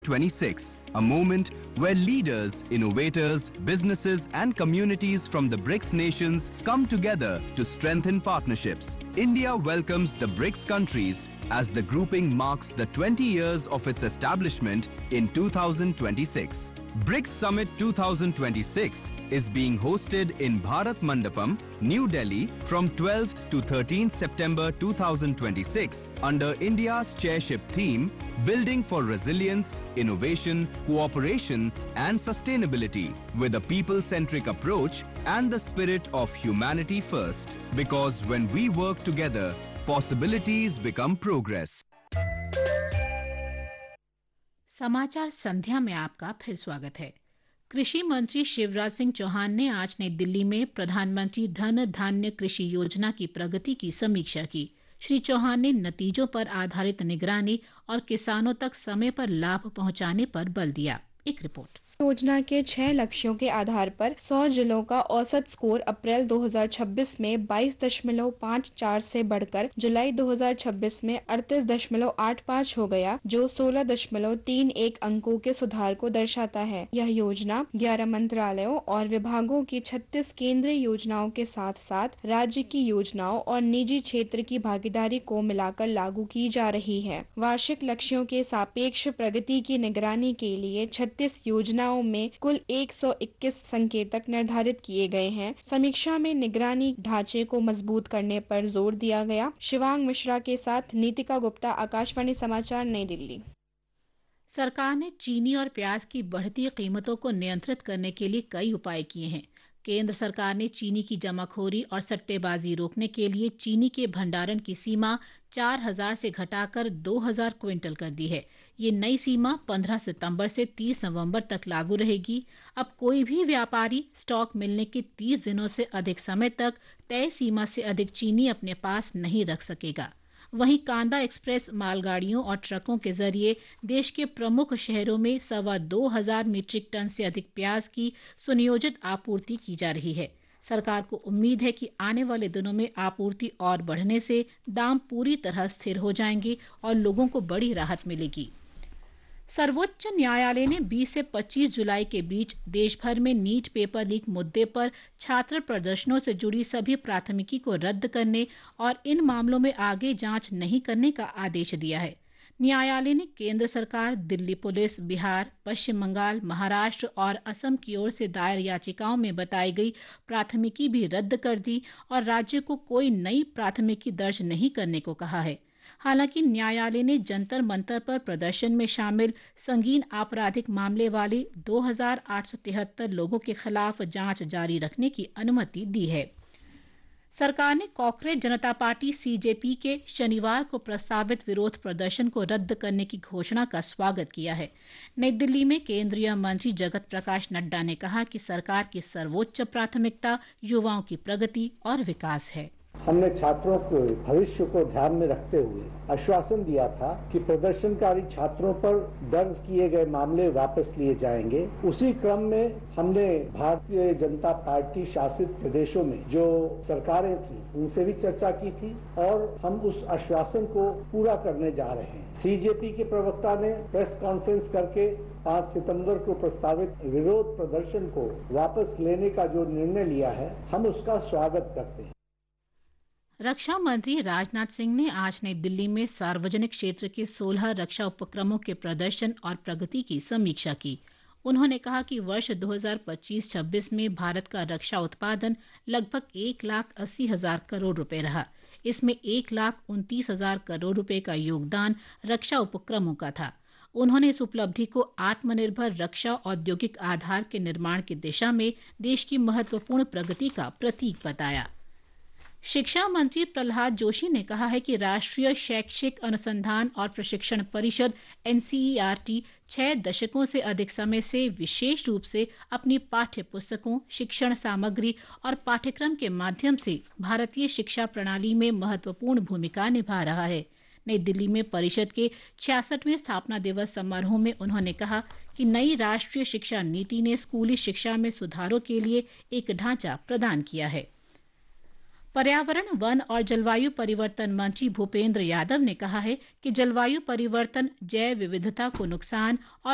2026, a moment where leaders, innovators, businesses and communities from the BRICS nations come together to strengthen partnerships. India welcomes the BRICS countries as the grouping marks the 20 years of its establishment in 2026. BRICS Summit 2026 is being hosted in Bharat Mandapam, New Delhi from 12th to 13th September 2026 under India's chairship theme Building for Resilience, Innovation, Cooperation and Sustainability with a people-centric approach and the spirit of humanity first. Because when we work together, possibilities become progress. समाचार संध्या में आपका फिर स्वागत है। कृषि मंत्री शिवराज सिंह चौहान ने आज नई दिल्ली में प्रधानमंत्री धन धान्य कृषि योजना की प्रगति की समीक्षा की। श्री चौहान ने नतीजों पर आधारित निगरानी और किसानों तक समय पर लाभ पहुंचाने पर बल दिया। एक रिपोर्ट। योजना के 6 लक्ष्यों के आधार पर 100 जिलों का औसत स्कोर अप्रैल 2026 में 22.54 से बढ़कर जुलाई 2026 में 38.85 हो गया, जो 16.31 अंकों के सुधार को दर्शाता है। यह योजना 11 मंत्रालयों और विभागों की 36 केंद्रीय योजनाओं के साथ साथ राज्य की योजनाओं और निजी क्षेत्र की भागीदारी को मिलाकर लागू की जा रही है। वार्षिक लक्ष्यों के सापेक्ष प्रगति की निगरानी के लिए 36 योजनाओं में कुल 121 संकेतक निर्धारित किए गए हैं। समीक्षा में निगरानी ढांचे को मजबूत करने पर जोर दिया गया। शिवांग मिश्रा के साथ नीतिका गुप्ता, आकाशवाणी समाचार, नई दिल्ली। सरकार ने चीनी और प्याज की बढ़ती कीमतों को नियंत्रित करने के लिए कई उपाय किए हैं। केंद्र सरकार ने चीनी की जमाखोरी और सट्टेबाजी रोकने के लिए चीनी के भंडारण की सीमा 4000 से घटाकर 2000 क्विंटल कर दी है। ये नई सीमा 15 सितंबर से 30 नवंबर तक लागू रहेगी। अब कोई भी व्यापारी स्टॉक मिलने के 30 दिनों से अधिक समय तक तय सीमा से अधिक चीनी अपने पास नहीं रख सकेगा। वहीं कांदा एक्सप्रेस मालगाड़ियों और ट्रकों के जरिए देश के प्रमुख शहरों में 2500 मीट्रिक टन से अधिक प्याज की सुनियोजित आपूर्ति की जा रही है। सरकार को उम्मीद है कि आने वाले दिनों में आपूर्ति और बढ़ने से दाम पूरी तरह स्थिर हो जाएंगे और लोगों को बड़ी राहत मिलेगी। सर्वोच्च न्यायालय ने 20 से 25 जुलाई के बीच देश भर में नीट पेपर लीक मुद्दे पर छात्र प्रदर्शनों से जुड़ी सभी प्राथमिकी को रद्द करने और इन मामलों में आगे जांच नहीं करने का आदेश दिया है। न्यायालय ने केंद्र सरकार, दिल्ली पुलिस, बिहार, पश्चिम बंगाल, महाराष्ट्र और असम की ओर से दायर याचिकाओं में बताई गई प्राथमिकी भी रद्द कर दी और राज्य को कोई नई प्राथमिकी दर्ज नहीं करने को कहा है। हालांकि न्यायालय ने जंतर मंतर पर प्रदर्शन में शामिल संगीन आपराधिक मामले वाले 2873 लोगों के खिलाफ जांच जारी रखने की अनुमति दी है। सरकार ने कांग्रेस जनता पार्टी सीजेपी के शनिवार को प्रस्तावित विरोध प्रदर्शन को रद्द करने की घोषणा का स्वागत किया है। नई दिल्ली में केंद्रीय मंत्री जगत प्रकाश नड्डा ने कहा कि सरकार की सर्वोच्च प्राथमिकता युवाओं की प्रगति और विकास है। हमने छात्रों के भविष्य को ध्यान में रखते हुए आश्वासन दिया था कि प्रदर्शनकारी छात्रों पर दर्ज किए गए मामले वापस लिए जाएंगे। उसी क्रम में हमने भारतीय जनता पार्टी शासित प्रदेशों में जो सरकारें थी उनसे भी चर्चा की थी और हम उस आश्वासन को पूरा करने जा रहे हैं। सीजेपी के प्रवक्ता ने प्रेस कॉन्फ्रेंस करके 5 सितंबर को प्रस्तावित विरोध प्रदर्शन को वापस लेने का जो निर्णय लिया है, हम उसका स्वागत करते हैं। रक्षा मंत्री राजनाथ सिंह ने आज नई दिल्ली में सार्वजनिक क्षेत्र के 16 रक्षा उपक्रमों के प्रदर्शन और प्रगति की समीक्षा की। उन्होंने कहा कि वर्ष 2025-26 में भारत का रक्षा उत्पादन लगभग 1,80,000 करोड़ रुपए रहा। इसमें 1,29,000 करोड़ रुपए का योगदान रक्षा उपक्रमों का था। उन्होंने इस उपलब्धि को आत्मनिर्भर रक्षा औद्योगिक आधार के निर्माण की दिशा में देश की महत्वपूर्ण प्रगति का प्रतीक बताया। शिक्षा मंत्री प्रहलाद जोशी ने कहा है कि राष्ट्रीय शैक्षिक अनुसंधान और प्रशिक्षण परिषद एनसीईआरटी 6 दशकों से अधिक समय से विशेष रूप से अपनी पाठ्य पुस्तकों, शिक्षण सामग्री और पाठ्यक्रम के माध्यम से भारतीय शिक्षा प्रणाली में महत्वपूर्ण भूमिका निभा रहा है। नई दिल्ली में परिषद के 66वें स्थापना दिवस समारोह में उन्होंने कहा कि नई राष्ट्रीय शिक्षा नीति ने स्कूली शिक्षा में सुधारों के लिए एक ढांचा प्रदान किया है। पर्यावरण, वन और जलवायु परिवर्तन मंत्री भूपेंद्र यादव ने कहा है कि जलवायु परिवर्तन जैव विविधता को नुकसान और